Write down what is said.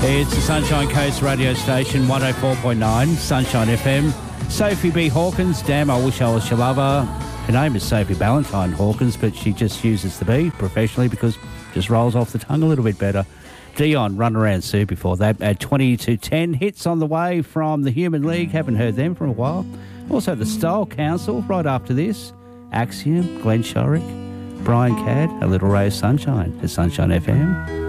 It's the Sunshine Coast radio station, 104.9, Sunshine FM. Sophie B. Hawkins, damn, I wish I was your lover. Her name is Sophie Ballantyne Hawkins, but she just uses the B professionally because it just rolls off the tongue a little bit better. Dion, Run Around Sue before that at 20 to 10. Hits on the way from the Human League, haven't heard them for a while. Also the Style Council right after this. Axiom, Glenn Shorrock, Brian Cadd, A Little Ray of Sunshine at Sunshine FM.